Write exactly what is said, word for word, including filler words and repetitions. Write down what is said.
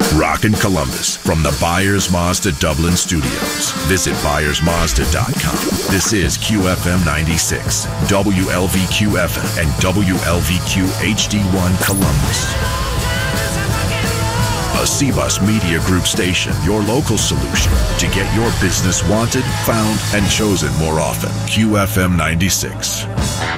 Rockin' Columbus from the Byers Mazda Dublin Studios. Visit byers mazda dot com. This is Q F M ninety-six, W L V Q F M, and W L V Q H D one Columbus. A C-Bus Media Group station, your local solution to get your business wanted, found, and chosen more often. Q F M ninety-six.